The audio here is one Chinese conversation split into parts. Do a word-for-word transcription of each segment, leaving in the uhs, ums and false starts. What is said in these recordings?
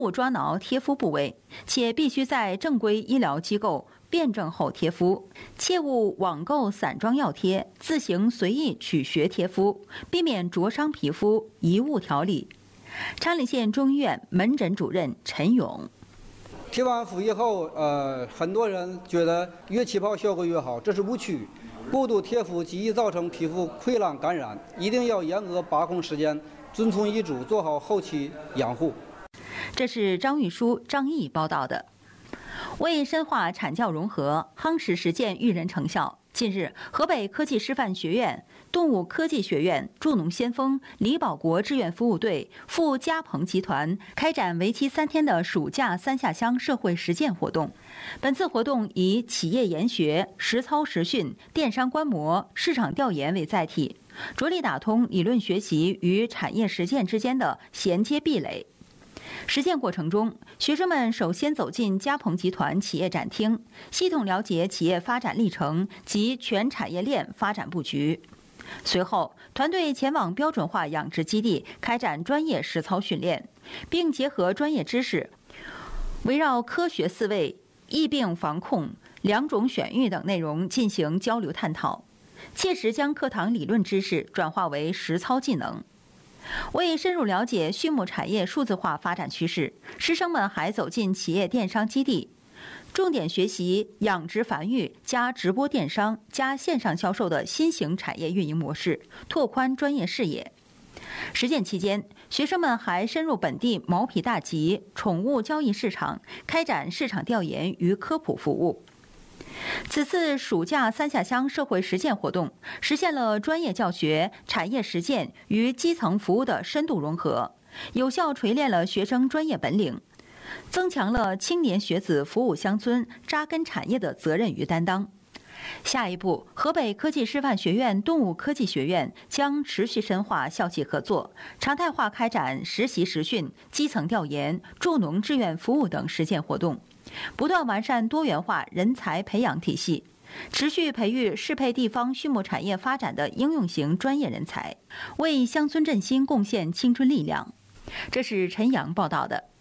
勿抓挠贴敷部位，且必须在正规医疗机构辩证后贴敷，切勿网购散装药贴，自行随意取穴贴敷，避免灼伤皮肤，贻误调理。昌黎县中医院门诊主任陈勇。 贴完敷以后，呃，很多人觉得越起泡效果越好，这是误区。过度贴敷极易造成皮肤溃烂感染，一定要严格把控时间，遵从医嘱，做好后期养护。 这是张玉书、张毅报道的。为深化产教融合，夯实实践育人成效，近日，河北科技师范学院、动物科技学院、助农先锋、李保国志愿服务队、富嘉鹏集团开展为期三天的暑假三下乡社会实践活动。本次活动以企业研学、实操实训、电商观摩、市场调研为载体，着力打通理论学习与产业实践之间的衔接壁垒。实践过程中，学生们首先走进嘉鹏集团企业展厅，系统了解企业发展历程及全产业链发展布局。随后，团队前往标准化养殖基地开展专业实操训练，并结合专业知识，围绕科学思维、疫病防控、良种选育等内容进行交流探讨，切实将课堂理论知识转化为实操技能。为深入了解畜牧产业数字化发展趋势，师生们还走进企业电商基地，重点学习养殖繁育加直播电商加线上销售的新型产业运营模式，拓宽专业视野。实践期间，学生们还深入本地毛皮大集、宠物交易市场，开展市场调研与科普服务。此次暑假三下乡社会实践活动实现了专业教学、产业实践与基层服务的深度融合，有效锤炼了学生专业本领，增强了青年学子服务乡村、扎根产业的责任与担当。下一步，河北科技师范学院动物科技学院将持续深化校企合作，常态化开展实习实训、基层调研、助农志愿服务等实践活动，不断完善多元化人才培养体系，持续培育适配地方畜牧产业发展的应用型专业人才，为乡村振兴贡献青春力量。这是陈阳报道的。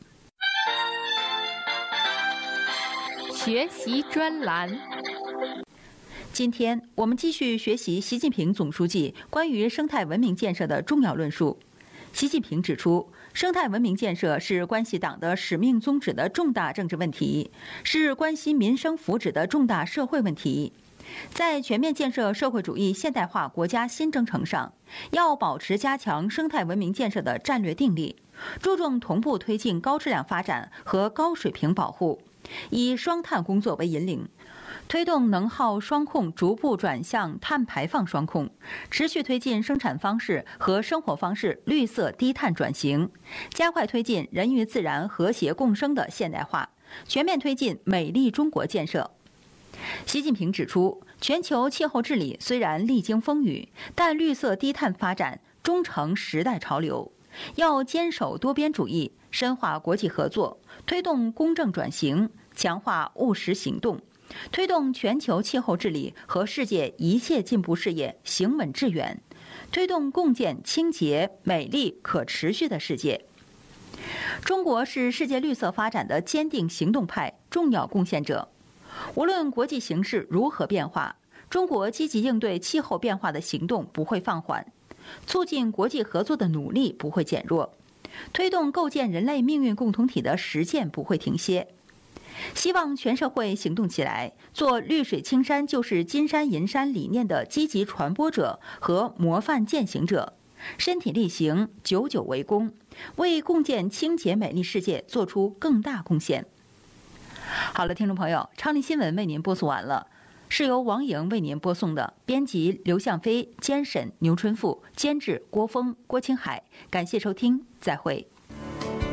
学习专栏。 今天我们继续学习习近平总书记关于生态文明建设的重要论述。习近平指出，生态文明建设是关系党的使命宗旨的重大政治问题，是关心民生福祉的重大社会问题。在全面建设社会主义现代化国家新征程上，要保持加强生态文明建设的战略定力，注重同步推进高质量发展和高水平保护，以双碳工作为引领，推动能耗双控逐步转向碳排放双控，持续推进生产方式和生活方式绿色低碳转型，加快推进人与自然和谐共生的现代化，全面推进美丽中国建设。习近平指出，全球气候治理虽然历经风雨，但绿色低碳发展终成时代潮流，要坚守多边主义，深化国际合作，推动公正转型，强化务实行动，推动全球气候治理和世界一切进步事业行稳致远，推动共建清洁、美丽、可持续的世界。中国是世界绿色发展的坚定行动派、重要贡献者。无论国际形势如何变化，中国积极应对气候变化的行动不会放缓，促进国际合作的努力不会减弱，推动构建人类命运共同体的实践不会停歇。希望全社会行动起来，做绿水青山就是金山银山理念的积极传播者和模范践行者，身体力行，久久为功，为共建清洁美丽世界做出更大贡献。好了，听众朋友，昌黎新闻为您播送完了，是由王莹为您播送的，编辑刘向飞，监审牛春富，监制郭峰、郭青海。感谢收听，再会。